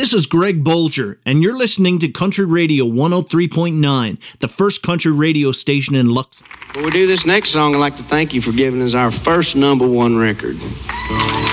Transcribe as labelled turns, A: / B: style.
A: This is Greg Bolger, and you're listening to Country Radio 103.9, the first country radio station in Luxembourg.
B: Before we do this next song, I'd like to thank you for giving us our first #1 record.